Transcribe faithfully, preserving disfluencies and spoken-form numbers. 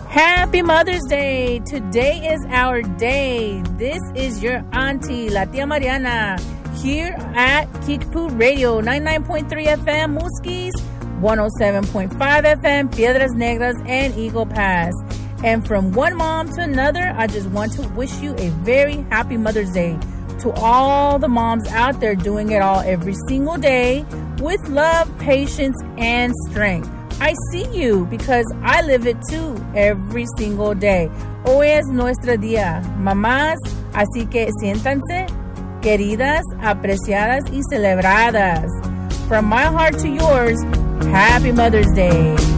Happy Mother's Day. Today is our day. This is your auntie, La Tia Mariana, here at Kickapoo Radio, ninety-nine point three F M, Muskie's, one oh seven point five F M, Piedras Negras, and Eagle Pass. And from one mom to another, I just want to wish you a very happy Mother's Day. To all the moms out there doing it all every single day with love, patience, and strength. I see you because I live it too every single day. Hoy es nuestro día, mamás, así que siéntanse queridas, apreciadas y celebradas. From my heart to yours, happy Mother's Day.